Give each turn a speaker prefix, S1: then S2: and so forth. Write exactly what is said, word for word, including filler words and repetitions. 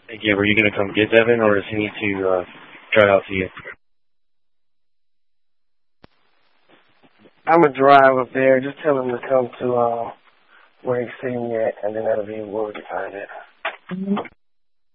S1: Thank you. Were you going to come get Devin, or does he need to uh, drive out to you?
S2: I'm going to drive up there. Just tell him to come to uh, where he's sitting at, and then that'll be where we can find it.